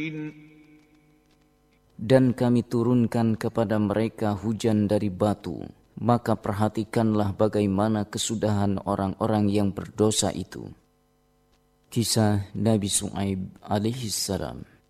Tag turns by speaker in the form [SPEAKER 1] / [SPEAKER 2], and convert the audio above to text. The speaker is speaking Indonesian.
[SPEAKER 1] Dan kami turunkan kepada mereka hujan dari batu, maka perhatikanlah bagaimana kesudahan orang-orang yang berdosa itu. Kisah Nabi Shu'aib alaihissalam.